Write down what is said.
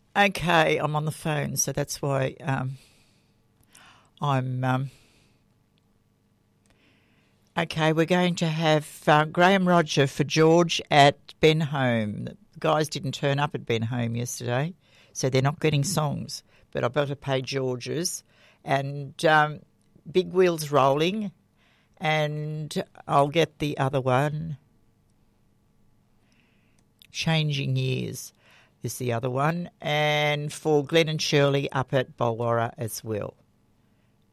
Okay, I'm on the phone, so that's why I'm. Okay, we're going to have Graham Roger for George at Ben Home. The guys didn't turn up at Ben Home yesterday, so they're not getting songs. But I've got to pay George's. And Big Wheels Rolling, and I'll get the other one. Changing Years is the other one. And for Glenn and Shirley up at Bolwarra as well.